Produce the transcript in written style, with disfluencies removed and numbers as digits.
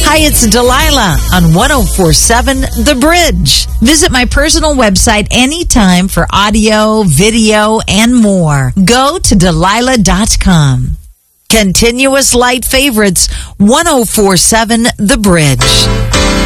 Hi, it's Delilah on 104.7 The Bridge. Visit my personal website anytime for audio, video, and more. Go to Delilah.com. Continuous light favorites, 104.7 The Bridge.